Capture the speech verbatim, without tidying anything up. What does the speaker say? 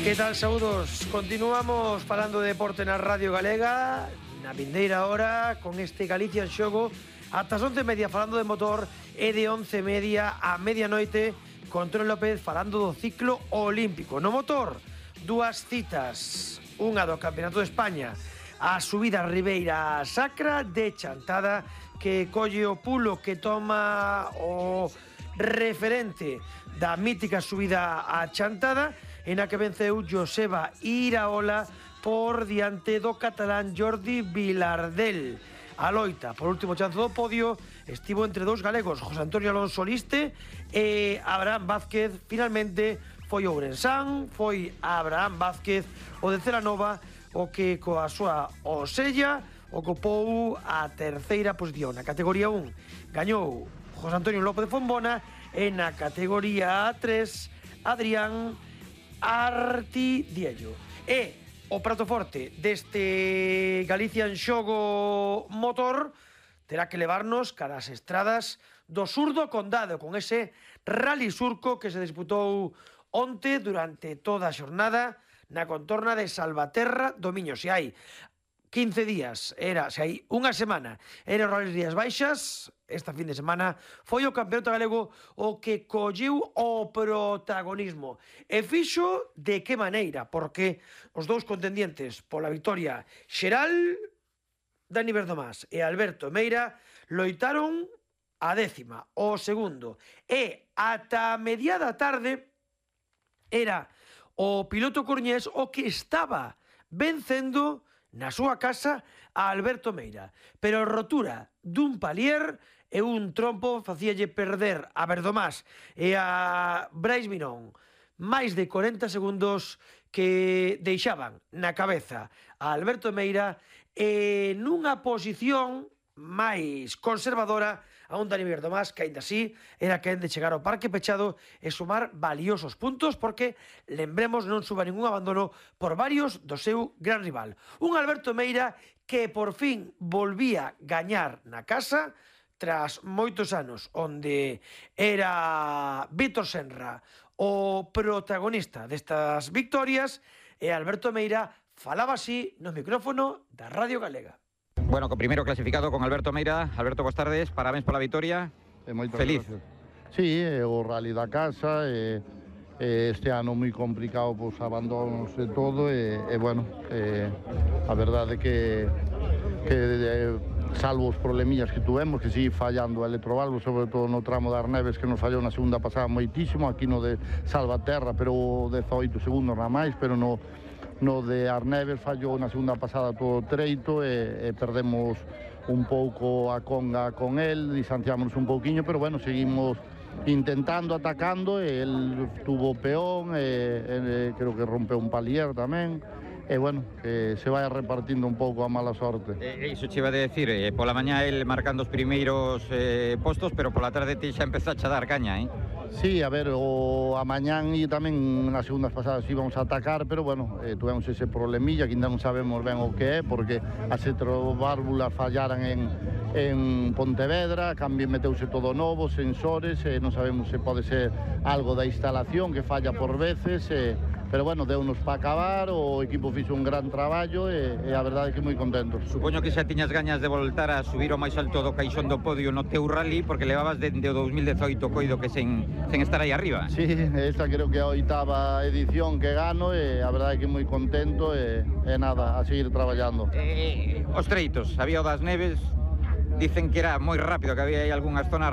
Que tal, saúdos? Continuamos falando de deporte na Radio Galega na vindeira hora con este Galicia en xogo ata as once e media falando de motor e de once e media a medianoite con Antonio López falando do ciclo olímpico. No motor, dúas citas, unha do Campeonato de España, a subida a Ribeira Sacra de Chantada, que colle o pulo que toma o referente da mítica subida a Chantada, en a que venceu Joseba Iraola por diante do catalán Jordi Vilardell. A loita por último chanzo do podio estivo entre dous galegos, José Antonio Alonso Liste e Abraham Vázquez. Finalmente foi Ourensán, foi Abraham Vázquez o de Celanova o que coa súa osella ocupou a terceira posición. Na categoría un gañou José Antonio López de Fombona e na categoría tres Adrián Artidiello. E o prato forte deste Galicia en xogo motor terá que levarnos cara as estradas do sur do condado con ese Rally Surco que se disputou onte durante toda a xornada na contorna de Salvaterra do Miño. Se hai quince días, era, se hai unha semana, era o Rally Rías Baixas, esta fin de semana foi o Campeonato Galego o que colleu o protagonismo. E fixo de que maneira, porque os dous contendientes pola victoria xeral, Dani Berdomás e Alberto Meira, loitaron a décima, o segundo. E ata a mediada tarde era o piloto coruñés o que estaba vencendo na súa casa a Alberto Meira. Pero a rotura dun palier e un trompo facíalle perder a Berdomás e a Brais Mirón máis de corenta segundos que deixaban na cabeza a Alberto Meira e nunha posición máis conservadora a un Dani Berdomás que aínda así era quen de chegar ao parque pechado e sumar valiosos puntos porque, lembremos, non suba ningún abandono por varios do seu gran rival. Un Alberto Meira que por fin volvía gañar na casa tras moitos anos onde era Vítor Senra o protagonista destas victorias e Alberto Meira falaba así no micrófono da Radio Galega. Bueno, co primeiro clasificado con Alberto Meira. Alberto, boas tardes, parabéns pola vitoria. E moitas feliz. Gracias. Sí, é o rally da casa e, e este ano moi complicado, pois abandonos e todo e, e bueno, e, a verdade que que e, salvo os problemillas que tuvemos, que sigue fallando o electrovalvo, sobre todo no tramo das Neves que nos fallou na segunda pasada moitísimo, aquí no de Salvaterra, pero dezaoito segundos na máis, pero no no de Arneves fallou na segunda pasada todo treito e, e perdemos un pouco a conga con el, distanciámonos un pouquiño, pero bueno, seguimos intentando, atacando, e el tuvo peón e, e creo que rompeu un palier tamén. E bueno, que se vai repartindo un pouco a mala sorte. E iso che iba a decir, eh, pola mañá el marcando os primeiros eh, postos, pero pola tarde ti xa empezaste a dar caña, eh? Sí, a ver, o a mañán e tamén nas segundas pasadas íbamos a atacar, pero bueno, eh, tuvemos ese problemilla que ainda non sabemos ben o que é, porque as electroválvulas fallaran en, en Pontevedra, cambio meteuse todo novo, sensores, e non sabemos se pode ser algo da instalación que falla por veces, e, pero bueno, deu-nos para acabar, o equipo fixo un gran traballo e, e a verdade é que moi contentos. Supoño que xa tiñas gañas de voltar a subir o máis alto do caixón do podio no teu rally, porque levabas dende o dos mil dezoito coido que sen, sen estar aí arriba. Sí, esta creo que é a oitava edición que gano e a verdade é que moi contento e, e nada, a seguir traballando. Eh, os treitos, había o das Neves, dicen que era moi rápido, que había aí algunhas zonas